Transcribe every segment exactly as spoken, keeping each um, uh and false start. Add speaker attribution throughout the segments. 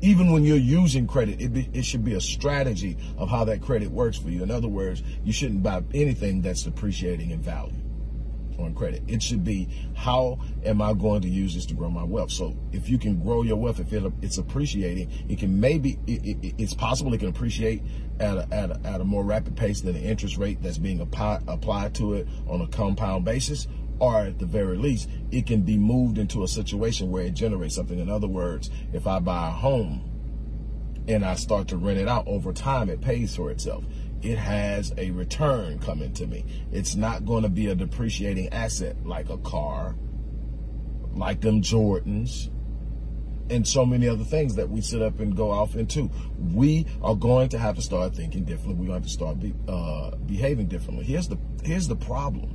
Speaker 1: Even when you're using credit, it, be, it should be a strategy of how that credit works for you. In other words, you shouldn't buy anything that's depreciating in value on credit. It should be, how am I going to use this to grow my wealth? So if you can grow your wealth, if it, it's appreciating, it can maybe, it, it, it's possible it can appreciate at a, at, a, at a more rapid pace than the interest rate that's being applied, applied to it on a compound basis. Or at the very least, it can be moved into a situation where it generates something. In other words, if I buy a home and I start to rent it out over time, it pays for itself. It has a return coming to me. It's not going to be a depreciating asset like a car, like them Jordans, and so many other things that we sit up and go off into. We are going to have to start thinking differently. We're going to have to start be, uh, behaving differently. Here's the, here's the problem.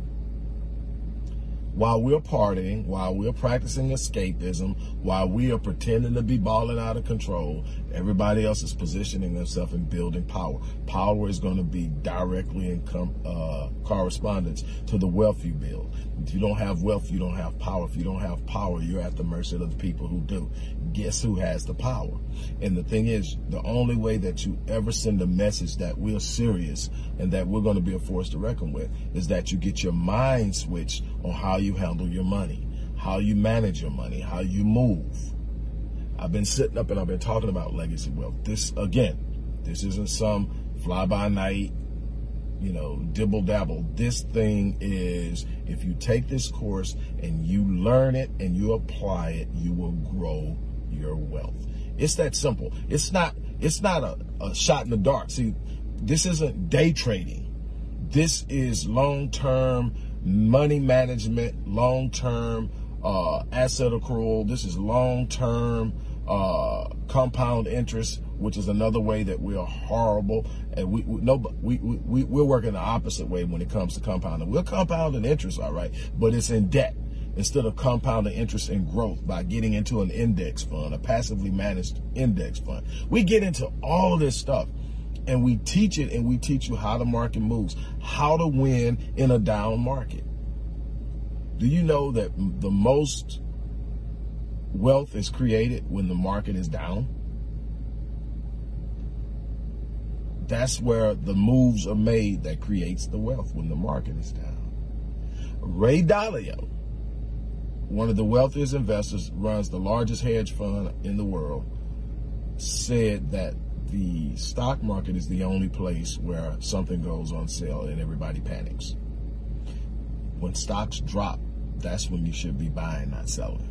Speaker 1: While we're partying, while we're practicing escapism, while we are pretending to be balling out of control, everybody else is positioning themselves and building power. Power is going to be directly in com uh, correspondence to the wealth you build. If you don't have wealth, you don't have power. If you don't have power, you're at the mercy of the people who do. Guess who has the power? And the thing is, the only way that you ever send a message that we're serious and that we're going to be a force to reckon with is that you get your mind switched on how you handle your money, how you manage your money, how you move. I've been sitting up and I've been talking about legacy wealth. This, again, this isn't some fly-by-night, you know, dibble-dabble. This thing is, if you take this course and you learn it and you apply it, you will grow your wealth. It's that simple. It's not, it's not a, a shot in the dark. See, this isn't day trading. This is long-term money management, long-term uh, asset accrual. This is long-term uh, compound interest, which is another way that we are horrible. And we, we no, we, we, we're working the opposite way when it comes to compounding. We're compounding interest, all right, but it's in debt instead of compounding interest in growth by getting into an index fund, a passively managed index fund. We get into all of this stuff and we teach it, and we teach you how the market moves, how to win in a down market. Do you know that the most wealth is created when the market is down? That's where the moves are made that creates the wealth, when the market is down. Ray Dalio, one of the wealthiest investors, runs the largest hedge fund in the world, said that the stock market is the only place where something goes on sale and everybody panics. When stocks drop, that's when you should be buying, not selling.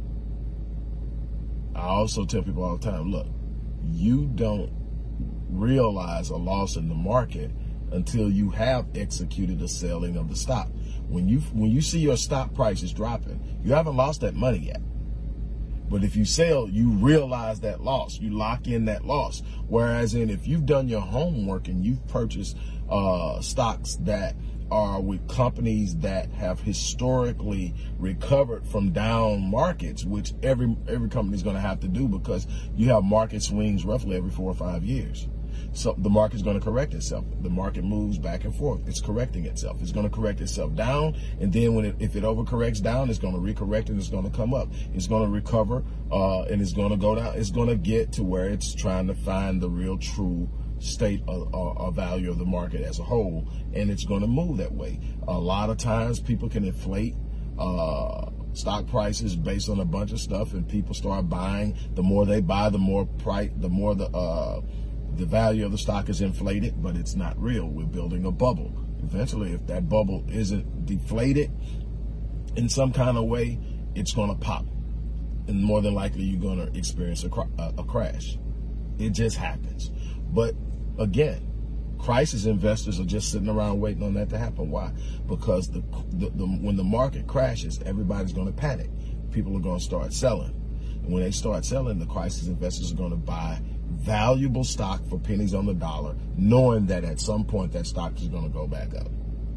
Speaker 1: I also tell people all the time, look, you don't realize a loss in the market until you have executed a selling of the stock. When you when you see your stock prices dropping, you haven't lost that money yet. But if you sell, you realize that loss. You lock in that loss. Whereas in if you've done your homework and you've purchased uh, stocks that are with companies that have historically recovered from down markets, which every every company is going to have to do because you have market swings roughly every four or five years. So the market is going to correct itself. The market moves back and forth. It's correcting itself. It's going to correct itself down, and then when it, if it overcorrects down, it's going to recorrect and it's going to come up. It's going to recover, uh, and it's going to go down. It's going to get to where it's trying to find the real true state of, of, of value of the market as a whole, and it's going to move that way. A lot of times people can inflate uh, stock prices based on a bunch of stuff, and people start buying. The more they buy, the more price, the more the uh, the value of the stock is inflated, but it's not real. We're building a bubble. Eventually, if that bubble isn't deflated in some kind of way, it's going to pop. And more than likely, you're going to experience a, a, a crash. It just happens. But again, crisis investors are just sitting around waiting on that to happen. Why? Because the, the, the when the market crashes, everybody's going to panic. People are going to start selling. And when they start selling, the crisis investors are going to buy valuable stock for pennies on the dollar, knowing that at some point that stock is going to go back up.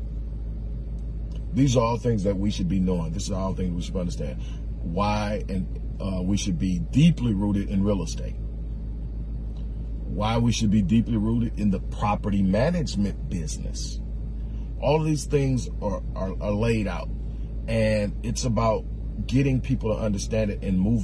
Speaker 1: These are all things that we should be knowing. This is all things we should understand. Why and uh, we should be deeply rooted in real estate. Why we should be deeply rooted in the property management business. All of these things are, are, are laid out, and it's about getting people to understand it and moving